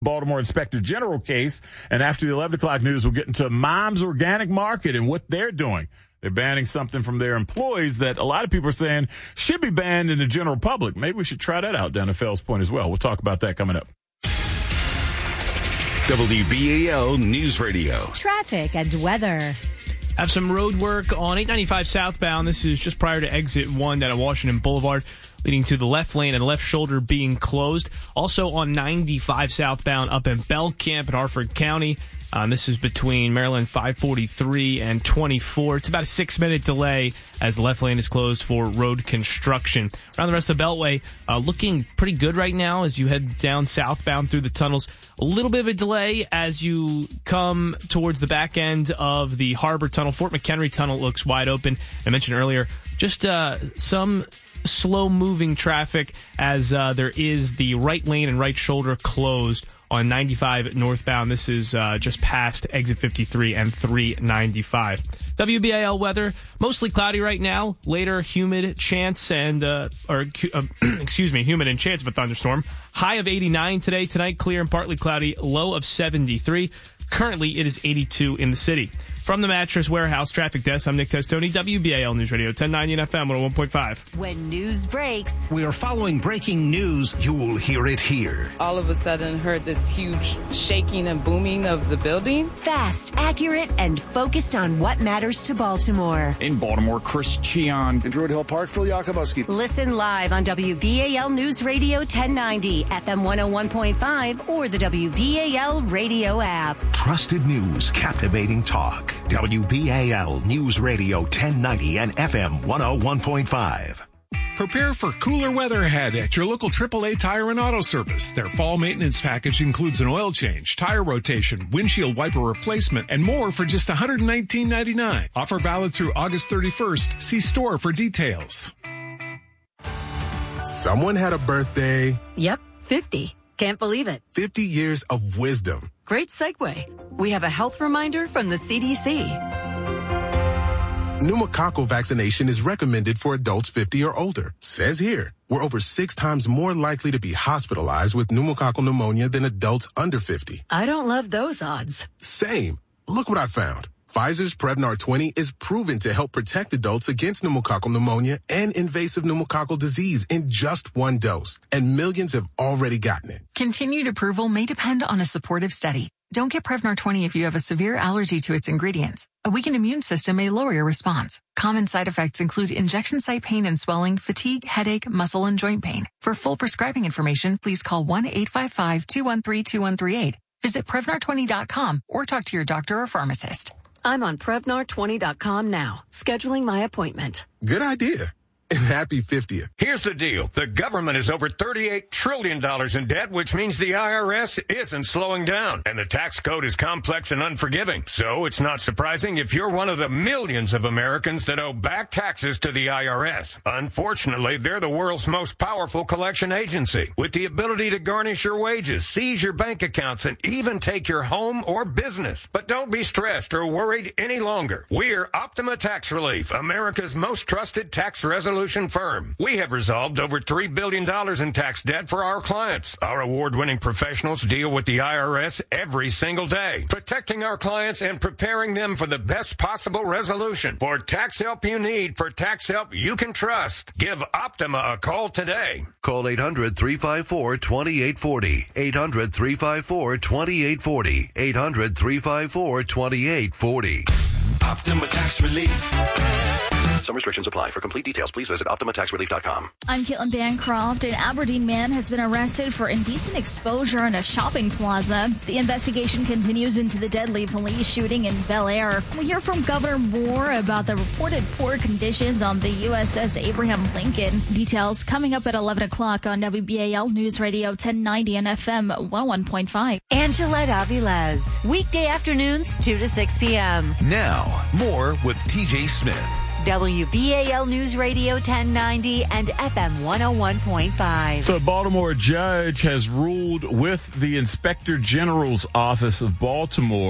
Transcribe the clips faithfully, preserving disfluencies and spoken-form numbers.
Baltimore Inspector General case. And after the eleven o'clock news, we'll get into Mom's Organic Market and what they're doing. They're banning something from their employees that a lot of people are saying should be banned in the general public. Maybe we should try that out down at Fells Point as well. We'll talk about that coming up. W B A L News Radio. Traffic and weather. Have some road work on eight ninety-five southbound. This is just prior to exit one down at Washington Boulevard, leading to the left lane and left shoulder being closed. Also on ninety-five southbound up in Bell Camp in Harford County. Um, this is between Maryland five forty-three and twenty-four. It's about a six-minute delay as the left lane is closed for road construction. Around the rest of the Beltway, uh, looking pretty good right now as you head down southbound through the tunnels. A little bit of a delay as you come towards the back end of the Harbor Tunnel. Fort McHenry Tunnel looks wide open. I mentioned earlier, just uh, some slow-moving traffic as uh, there is the right lane and right shoulder closed on ninety-five northbound. This is uh, just past exit fifty-three and three ninety-five. W B A L weather, mostly cloudy right now. Later, humid chance and, uh, or, uh, excuse me, humid and chance of a thunderstorm. High of eighty-nine today. Tonight, clear and partly cloudy. Low of seventy-three. Currently, it is eighty-two in the city. From the Mattress Warehouse Traffic Desk, I'm Nick Testoni, W B A L News Radio, ten ninety F M, one oh one point five. When news breaks, we are following breaking news. You'll hear it here. All of a sudden, heard this huge shaking and booming of the building. Fast, accurate, and focused on what matters to Baltimore. In Baltimore, Chris Cheon. In Druid Hill Park, Phil Yakubuski. Listen live on W B A L News Radio, ten ninety F M one oh one point five, or the W B A L radio app. Trusted news, captivating talk. W B A L News Radio ten ninety and F M one oh one point five. Prepare for cooler weather ahead at your local triple A Tire and Auto Service. Their fall maintenance package includes an oil change, tire rotation, windshield wiper replacement, and more for just one hundred nineteen ninety-nine. Offer valid through August thirty-first. See store for details. Someone had a birthday. Yep, fifty. Can't believe it. fifty years of wisdom. Great segue. We have a health reminder from the C D C. Pneumococcal vaccination is recommended for adults fifty or older. Says here, we're over six times more likely to be hospitalized with pneumococcal pneumonia than adults under fifty. I don't love those odds. Same. Look what I found. Pfizer's Prevnar twenty is proven to help protect adults against pneumococcal pneumonia and invasive pneumococcal disease in just one dose. And millions have already gotten it. Continued approval may depend on a supportive study. Don't get Prevnar twenty if you have a severe allergy to its ingredients. A weakened immune system may lower your response. Common side effects include injection site pain and swelling, fatigue, headache, muscle, and joint pain. For full prescribing information, please call one eight five five, two one three, two one three eight. Visit Prevnar twenty dot com or talk to your doctor or pharmacist. I'm on Prevnar twenty dot com now, scheduling my appointment. Good idea. And happy fiftieth. Here's the deal. The government is over thirty-eight trillion dollars in debt, which means the I R S isn't slowing down. And the tax code is complex and unforgiving. So it's not surprising if you're one of the millions of Americans that owe back taxes to the I R S. Unfortunately, they're the world's most powerful collection agency, with the ability to garnish your wages, seize your bank accounts, and even take your home or business. But don't be stressed or worried any longer. We're Optima Tax Relief, America's most trusted tax resolution firm. We have resolved over three billion dollars in tax debt for our clients. Our award-winning professionals deal with the I R S every single day, protecting our clients and preparing them for the best possible resolution. For tax help you need, for tax help you can trust, give Optima a call today. Call eight hundred, three five four, two eight four zero. eight hundred, three five four, two eight four zero. eight hundred, three five four, two eight four zero. Optima Tax Relief. Some restrictions apply. For complete details, please visit Optima Tax Relief dot com. I'm Caitlin Bancroft. An Aberdeen man has been arrested for indecent exposure in a shopping plaza. The investigation continues into the deadly police shooting in Bel Air. We hear from Governor Moore about the reported poor conditions on the U S S Abraham Lincoln. Details coming up at eleven o'clock on W B A L News Radio ten ninety and F M one oh one point five. Angelette Avilés. Weekday afternoons, two to six p.m. Now, more with T J Smith. W B A L News Radio ten ninety and F M one oh one point five. So a Baltimore judge has ruled with the Inspector General's office of Baltimore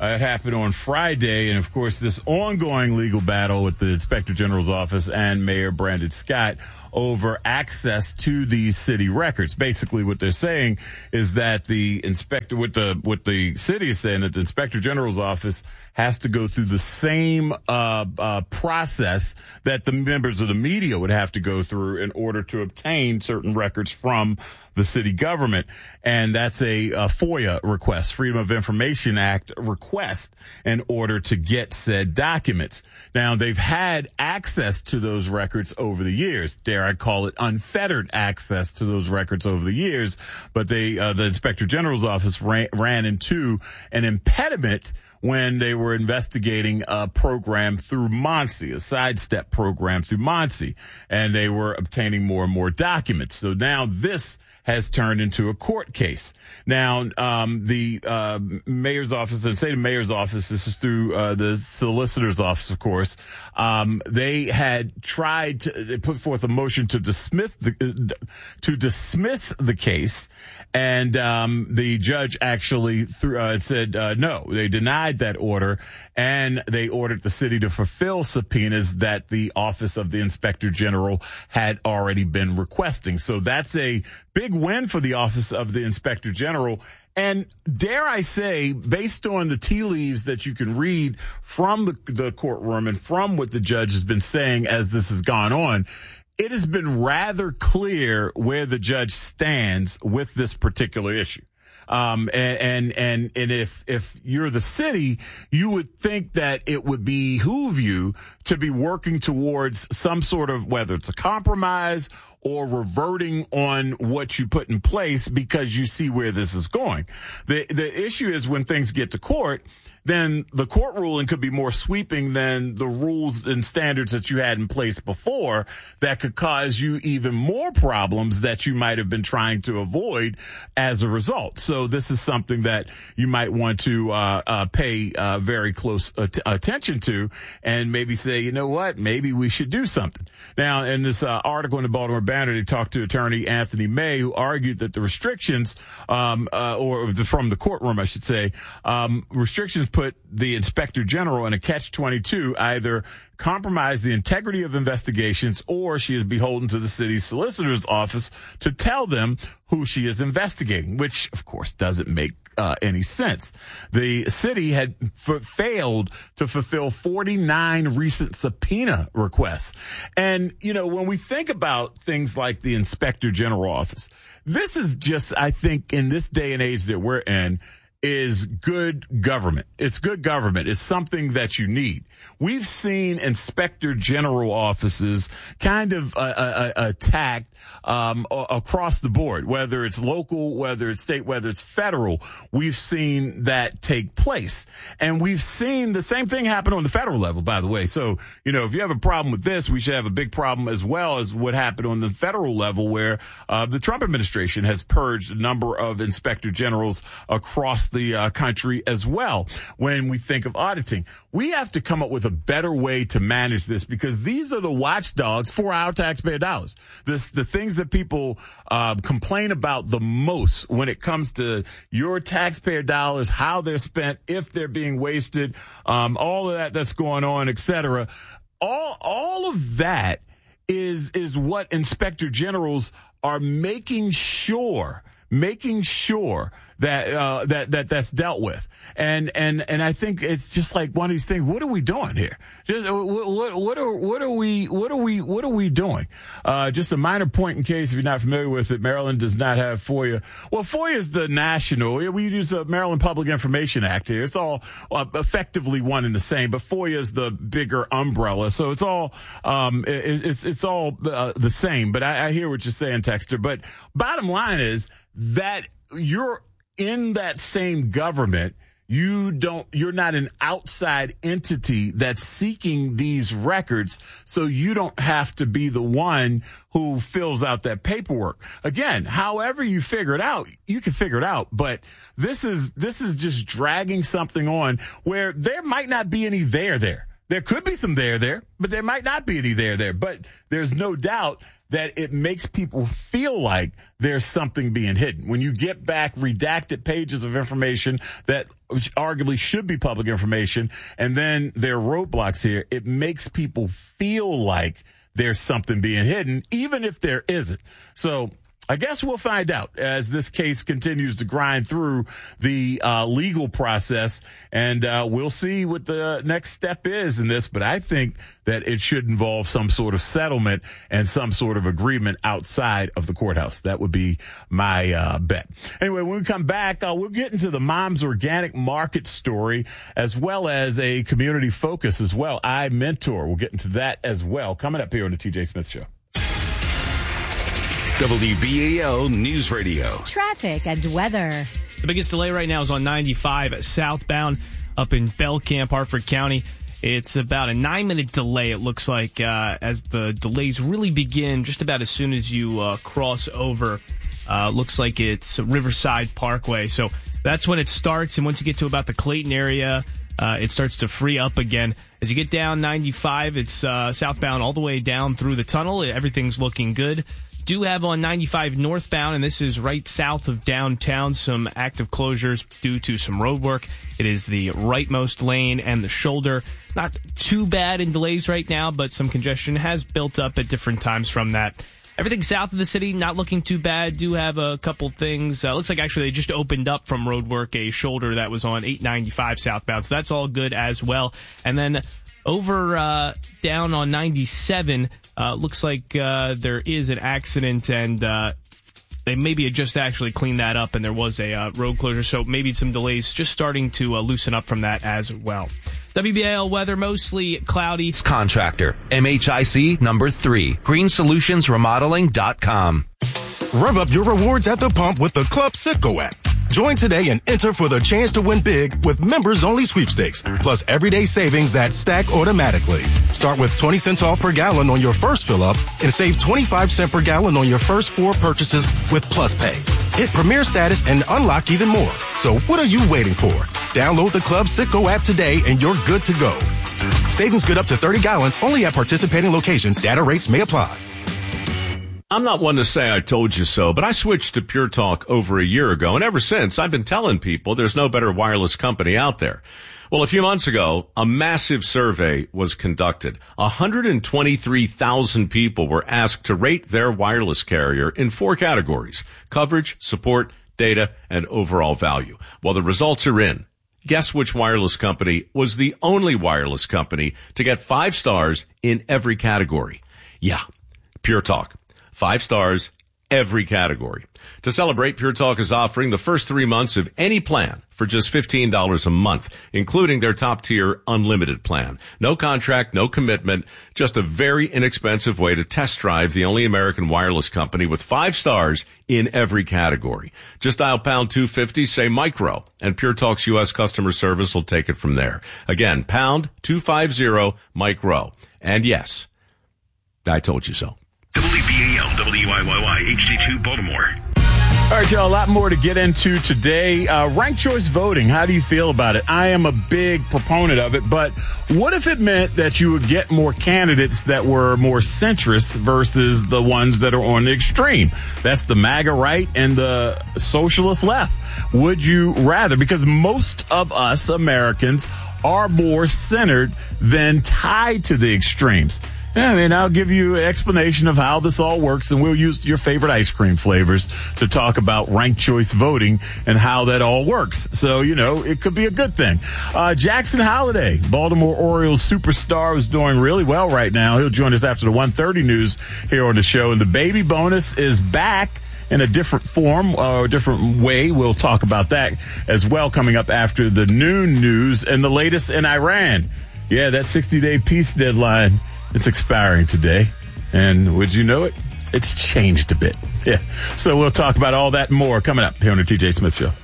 Uh, it happened on Friday, and of course, this ongoing legal battle with the Inspector General's office and Mayor Brandon Scott over access to these city records. Basically, what they're saying is that the inspector, what the what the city is saying, that the Inspector General's office has to go through the same uh, uh, process that the members of the media would have to go through in order to obtain certain records from the city government. And that's a, a FOIA request, Freedom of Information Act request, in order to get said documents. Now, they've had access to those records over the years. Dare I call it unfettered access to those records over the years. But they, uh, the Inspector General's office ran, ran into an impediment when they were investigating a program through MONSE, a sidestep program through MONSE, and they were obtaining more and more documents. So now this has turned into a court case. Now, um, the uh, mayor's office, and say the mayor's office, this is through uh, the solicitor's office, of course, um, they had tried to they put forth a motion to dismiss the, to dismiss the case, and um, the judge actually threw, uh, said uh, no. They denied that order, and they ordered the city to fulfill subpoenas that the Office of the Inspector General had already been requesting. So that's a big win for the Office of the Inspector General. And dare I say, based on the tea leaves that you can read from the, the courtroom and from what the judge has been saying as this has gone on, it has been rather clear where the judge stands with this particular issue. Um, and, and, and, and if, if you're the city, you would think that it would behoove you to be working towards some sort of, whether it's a compromise or reverting on what you put in place because you see where this is going. The, the issue is when things get to court, then the court ruling could be more sweeping than the rules and standards that you had in place before that could cause you even more problems that you might have been trying to avoid as a result. So this is something that you might want to uh, uh, pay uh, very close at- attention to and maybe say, you know what, maybe we should do something. Now, in this uh, article in the Baltimore Banner, they talked to attorney Anthony May, who argued that the restrictions, um, uh, or the, from the courtroom, I should say, um, restrictions put the Inspector General in a catch twenty-two, either compromise the integrity of investigations or she is beholden to the city's solicitor's office to tell them who she is investigating, which, of course, doesn't make uh, any sense. The city had f- failed to fulfill forty-nine recent subpoena requests. And, you know, when we think about things like the Inspector General office, this is just, I think, in this day and age that we're in, is good government. It's good government. It's something that you need. We've seen Inspector General offices kind of uh, uh, attacked um, across the board, whether it's local, whether it's state, whether it's federal. We've seen that take place. And we've seen the same thing happen on the federal level, by the way. So, you know, if you have a problem with this, we should have a big problem as well as what happened on the federal level where uh, the Trump administration has purged a number of Inspector Generals across the uh, country as well. When we think of auditing, we have to come up with a better way to manage this because these are the watchdogs for our taxpayer dollars. This, the things that people uh, complain about the most when it comes to your taxpayer dollars, how they're spent, if they're being wasted, um, all of that that's going on, et cetera. All, all of that is, is what Inspector Generals are making sure, making sure that, uh, that, that, that's dealt with. And, and, and I think it's just like one of these things. What are we doing here? Just, what, what, what are, what are we, what are we, what are we doing? Uh, just a minor point in case if you're not familiar with it, Maryland does not have FOIA. Well, FOIA is the national, we use the Maryland Public Information Act here. It's all uh, effectively one and the same, but FOIA is the bigger umbrella. So it's all, um, it, it's, it's all uh, the same, but I, I hear what you're saying, Texter. But bottom line is that you're in that same government. You don't, you're not an outside entity that's seeking these records, so you don't have to be the one who fills out that paperwork. Again, however you figure it out, you can figure it out, but this is, this is just dragging something on where there might not be any there there. There could be some there there, but there might not be any there there. But there's no doubt that it makes people feel like there's something being hidden. When you get back redacted pages of information that arguably should be public information, and then there are roadblocks here, it makes people feel like there's something being hidden, even if there isn't. So I guess we'll find out as this case continues to grind through the uh, legal process, and uh, we'll see what the next step is in this. But I think that it should involve some sort of settlement and some sort of agreement outside of the courthouse. That would be my uh, bet. Anyway, when we come back, uh, we'll get into the Mom's Organic Market story as well as a community focus as well. I Mentor. We'll get into that as well. Coming up here on the T J Smith Show. W B A L News Radio. Traffic and weather. The biggest delay right now is on ninety-five southbound up in Belcamp, Harford County. It's about a nine-minute delay, it looks like, uh, as the delays really begin just about as soon as you uh, cross over. Uh, looks like it's Riverside Parkway. So that's when it starts, and once you get to about the Clayton area, uh, it starts to free up again. As you get down ninety-five, it's uh, southbound all the way down through the tunnel. Everything's looking good. Do have on ninety-five northbound, and this is right south of downtown, some active closures due to some road work. It is the rightmost lane and the shoulder. Not too bad in delays right now, but some congestion has built up at different times from that. Everything south of the city, not looking too bad. Do have a couple things. Uh, looks like actually they just opened up from road work a shoulder that was on eight ninety-five southbound, so that's all good as well. And then over uh, down on ninety-seven, uh, looks like uh, there is an accident, and uh, they maybe had just actually cleaned that up, and there was a uh, road closure, so maybe some delays just starting to uh, loosen up from that as well. W B A L weather, mostly cloudy. Contractor, M H I C number three, green solutions remodeling dot com. Rev up your rewards at the pump with the Club Citgo app. Join today and enter for the chance to win big with members-only sweepstakes, plus everyday savings that stack automatically. Start with twenty cents off per gallon on your first fill-up and save twenty-five cents per gallon on your first four purchases with Plus Pay. Hit Premier status and unlock even more. So what are you waiting for? Download the Club Citgo app today and you're good to go. Savings good up to thirty gallons only at participating locations. Data rates may apply. I'm not one to say I told you so, but I switched to Pure Talk over a year ago, and ever since, I've been telling people there's no better wireless company out there. Well, a few months ago, a massive survey was conducted. one hundred twenty-three thousand people were asked to rate their wireless carrier in four categories: coverage, support, data, and overall value. Well, the results are in. Guess which wireless company was the only wireless company to get five stars in every category? Yeah, Pure Talk. Five stars, every category. To celebrate, Pure Talk is offering the first three months of any plan for just fifteen dollars a month, including their top-tier unlimited plan. No contract, no commitment, just a very inexpensive way to test drive the only American wireless company with five stars in every category. Just dial pound two fifty, say micro, and Pure Talk's U S customer service will take it from there. Again, pound two fifty, micro. And yes, I told you so. W B A L, W I Y Y, H D two, Baltimore. All right, y'all, a lot more to get into today. Uh, ranked choice voting, how do you feel about it? I am a big proponent of it, but what if it meant that you would get more candidates that were more centrist versus the ones that are on the extreme? That's the MAGA right and the socialist left. Would you rather? Because most of us Americans are more centered than tied to the extremes. Yeah, I mean, I'll give you an explanation of how this all works, and we'll use your favorite ice cream flavors to talk about ranked choice voting and how that all works. So, you know, it could be a good thing. Uh, Jackson Holliday, Baltimore Orioles superstar, is doing really well right now. He'll join us after the one thirty news here on the show. And the baby bonus is back in a different form or a different way. We'll talk about that as well coming up after the noon news and the latest in Iran. Yeah, that sixty-day peace deadline. It's expiring today, and would you know it? It's changed a bit. Yeah. So we'll talk about all that and more coming up here on the T J Smith Show.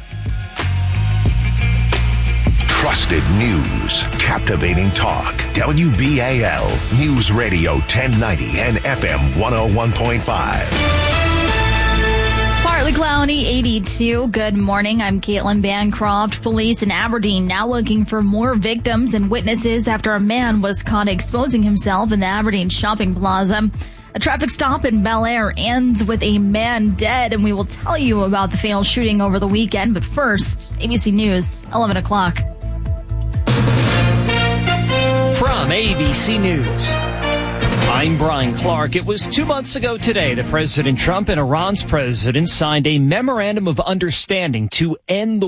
Trusted news, captivating talk. W B A L News Radio ten ninety and F M one oh one point five. Partly cloudy, eighty-two. Good morning. I'm Caitlin Bancroft. Police in Aberdeen now looking for more victims and witnesses after a man was caught exposing himself in the Aberdeen shopping plaza. A traffic stop in Bel Air ends with a man dead, and we will tell you about the fatal shooting over the weekend. But first, A B C News, eleven o'clock. From A B C News, I'm Brian Clark. It was two months ago today that President Trump and Iran's president signed a memorandum of understanding to end the